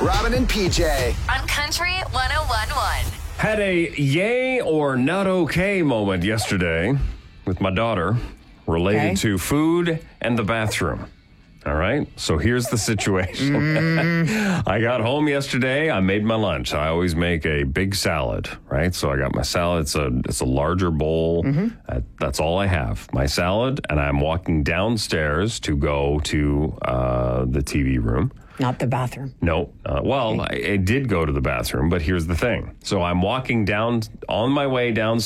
Robin and PJ. On Country 101.1. Had a yay or not okay moment yesterday with my daughter related to food and the bathroom. All right, so here's the situation. I got home yesterday. I made my lunch. I always make a big salad, right? So I got my salad. It's a larger bowl. That's all I have. My salad, and I'm walking downstairs to go to the TV room. Not the bathroom. No. I did go to the bathroom, but here's the thing. So I'm walking down on my way down